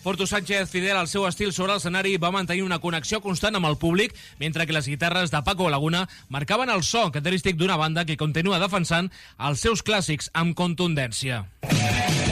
Fortu Sánchez, fidel al seu estil sobre l'escenari, va mantenir una connexió constant amb el públic, mentre que les guitarres de Paco Laguna marcaven el so característic d'una banda que continua defensant els seus clàssics amb contundència.